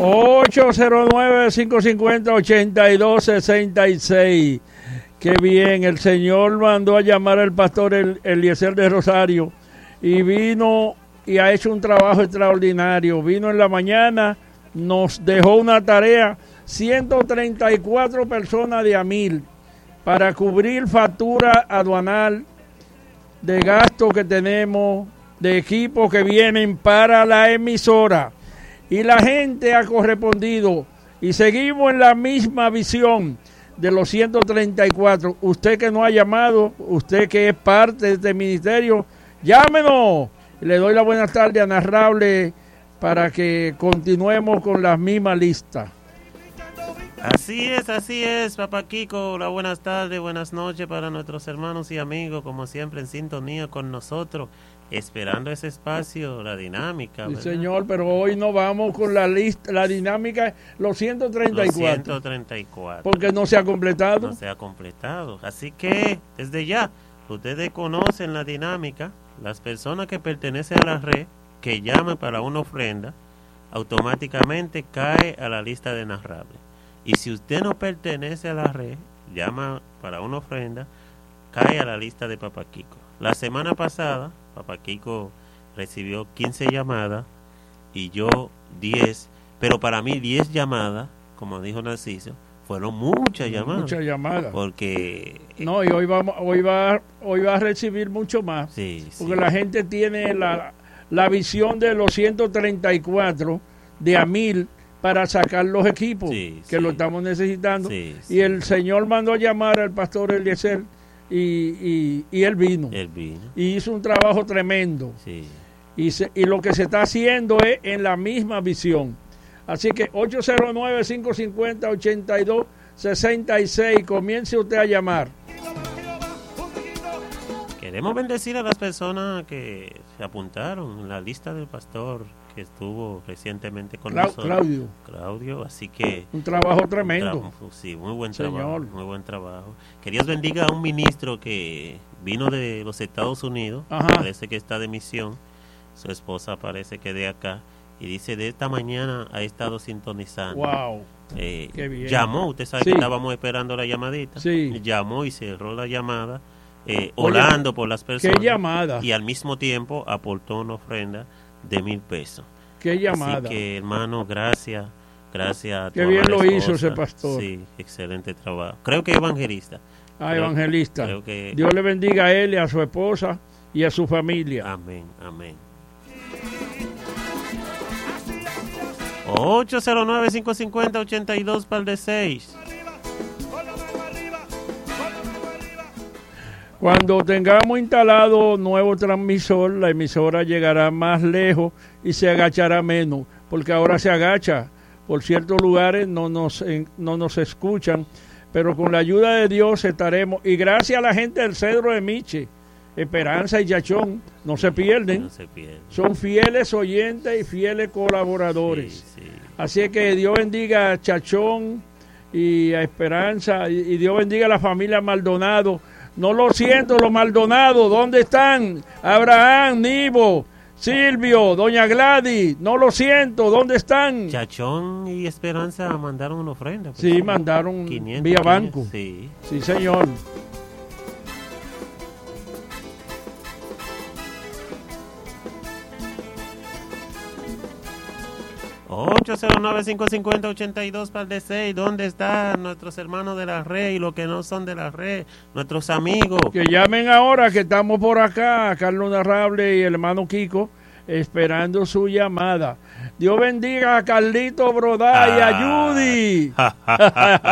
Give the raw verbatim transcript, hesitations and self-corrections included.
ocho cero nueve, cinco cinco cero, ocho dos seis seis. Qué bien, el Señor mandó a llamar al pastor El- Eliezer de Rosario y vino y ha hecho un trabajo extraordinario. Vino en la mañana, nos dejó una tarea, ciento treinta y cuatro personas de a mil para cubrir factura aduanal de gasto que tenemos, de equipos que vienen para la emisora. Y la gente ha correspondido y seguimos en la misma visión de los ciento treinta y cuatro. Usted que no ha llamado, usted que es parte de este ministerio, llámenos. Le doy la buena tarde a Narrable para que continuemos con la misma lista. Así es, así es, Papá Kiko. La buenas tardes, buenas noches para nuestros hermanos y amigos, como siempre en sintonía con nosotros, esperando ese espacio, la dinámica. Sí, ¿verdad? señor, pero hoy no vamos con la lista, la dinámica, los ciento treinta y cuatro. Los ciento treinta y cuatro. Porque no se ha completado. No se ha completado. Así que, desde ya, ustedes conocen la dinámica. Las personas que pertenecen a la red, que llaman para una ofrenda, automáticamente cae a la lista de Narrable. Y si usted no pertenece a la red, llama para una ofrenda, cae a la lista de Papá Kiko. La semana pasada, Papá Kiko recibió quince llamadas y yo diez, pero para mí diez llamadas, como dijo Narciso, fueron muchas llamadas. Muchas llamadas. Porque no, y hoy vamos, hoy va, hoy va a recibir mucho más. Sí, porque sí. la gente tiene la, la visión de los ciento treinta y cuatro de a mil para sacar los equipos Sí, que sí. lo estamos necesitando. Sí, y sí. el Señor mandó a llamar al pastor Eliezer y, y, y él vino. Él vino. Y hizo un trabajo tremendo. Sí. Y, se, y lo que se está haciendo es en la misma visión. Así que ocho cero nueve, cinco cinco cero, ocho dos seis seis, comience usted a llamar. Queremos bendecir a las personas que se apuntaron en la lista del pastor que estuvo recientemente con Clau- nosotros. Claudio. Claudio, así que... Un trabajo un tremendo. tra- sí, muy buen Señor. trabajo, muy buen trabajo. Que Dios bendiga a un ministro que vino de los Estados Unidos, Ajá. parece que está de misión, su esposa parece que de acá, y dice de esta mañana ha estado sintonizando. Wow. Eh, Qué bien. Llamó, usted sabe Sí. que estábamos esperando la llamadita. Sí. Llamó y cerró la llamada, eh, Oye, orando por las personas. Qué llamada. Y al mismo tiempo aportó una ofrenda de mil pesos. Qué llamada. Así que, hermano, gracias. Gracias a tu Qué bien amada lo hizo esposa. ese pastor. Sí, excelente trabajo. Creo que evangelista. Ah, Creo- evangelista. creo que- Dios le bendiga a él y a su esposa y a su familia. Amén, amén. ocho cero nueve, cinco cinco cero, ocho dos par de seis. Cuando tengamos instalado nuevo transmisor, la emisora llegará más lejos y se agachará menos, porque ahora se agacha. Por ciertos lugares no nos, en- no nos escuchan, pero con la ayuda de Dios estaremos. Y gracias a la gente del Cedro de Miche, Esperanza y Yachón, no se pierden. No se pierde. Son fieles oyentes y fieles colaboradores. Sí, sí. Así es que Dios bendiga a Chachón y a Esperanza y, y Dios bendiga a la familia Maldonado. No lo siento, los Maldonado, ¿dónde están? Abraham, Nivo, Silvio, Doña Gladys, no lo siento, ¿dónde están? Chachón y Esperanza mandaron una ofrenda. pues, Sí, mandaron quinientos, vía quinientos, banco. Sí. Sí, señor. ocho cero nueve, cinco cinco cero, ocho dos par de seis. ¿Dónde están nuestros hermanos de la red y los que no son de la red? Nuestros amigos. Que llamen ahora que estamos por acá, Carlos Narrable y el hermano Kiko, esperando su llamada. Dios bendiga a Carlito Brodá y a Ah. Judy.